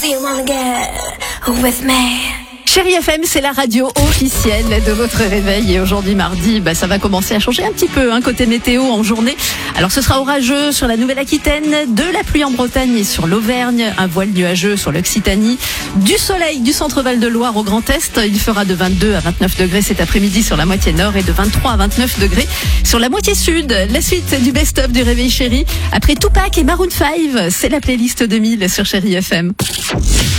Do you wanna get with me? Chérie FM, c'est la radio officielle de votre réveil. Et aujourd'hui, mardi, ça va commencer à changer un petit peu, côté météo en journée. Alors, ce sera orageux sur la Nouvelle-Aquitaine, de la pluie en Bretagne et sur l'Auvergne, un voile nuageux sur l'Occitanie, du soleil du centre-Val de Loire au Grand Est. Il fera de 22 à 29 degrés cet après-midi sur la moitié nord et de 23 à 29 degrés sur la moitié sud. La suite du best-of du réveil chéri. Après Tupac et Maroon 5, c'est la playlist 2000 sur Chérie FM.